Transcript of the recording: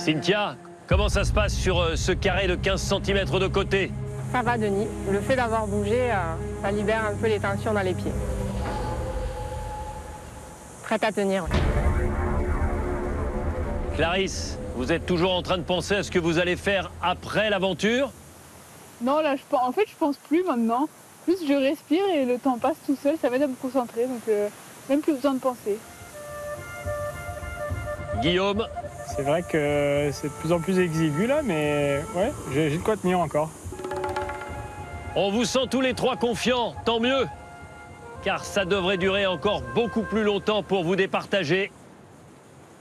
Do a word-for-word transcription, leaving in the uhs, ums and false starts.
Cynthia, comment ça se passe sur euh, ce carré de quinze centimètres de côté? Ça va, Denis. Le fait d'avoir bougé, euh, ça libère un peu les tensions dans les pieds. Prête à tenir. Ouais. Clarisse, vous êtes toujours en train de penser à ce que vous allez faire après l'aventure? Non, là, je, pense- en fait, je pense plus maintenant. Plus je respire et le temps passe tout seul, ça m'aide à me concentrer, donc euh, même plus besoin de penser. Guillaume? C'est vrai que c'est de plus en plus exigu là, mais ouais, j'ai j'ai de quoi tenir encore. On vous sent tous les trois confiants, tant mieux. Car ça devrait durer encore beaucoup plus longtemps pour vous départager.